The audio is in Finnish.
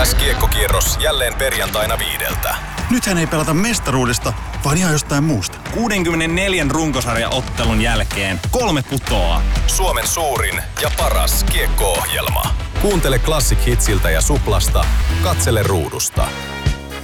MLS-kiekkokierros jälleen perjantaina 5:00. Nythän ei pelata mestaruudesta, vaan ihan jostain muusta. 64 runkosarjaottelun jälkeen 3 putoaa. Suomen suurin ja paras kiekko-ohjelma. Kuuntele Classic Hitsiltä ja Suplasta. Katsele ruudusta.